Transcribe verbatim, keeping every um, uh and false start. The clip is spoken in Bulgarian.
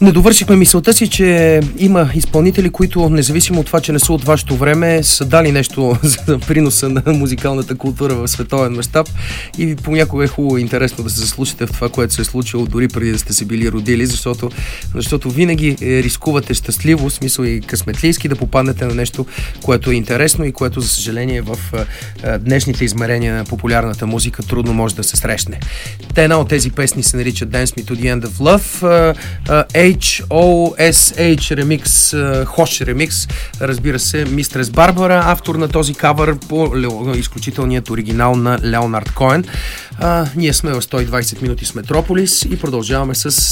Не довършихме мисълта си, че има изпълнители, които независимо от това, че не са от вашето време, са дали нещо за приноса на музикалната култура в световен мащаб и понякога е хубаво и интересно да се заслушате в това, което се е случило дори преди да сте се били родили, защото, защото винаги рискувате щастливо, в смисъл и късметлийски да попаднете на нещо, което е интересно и което, за съжаление, в а, днешните измерения на популярната музика трудно може да се срещне. Те, една от тези песни се нарича Dance Me to the End of Love, а, а, H O S H ремикс, Хош ремикс, разбира се, Мистрес Барбара, автор на този кавър по изключителният оригинал на Леонард Коен. А, ние сме в сто и двайсет минути с Метрополис и продължаваме с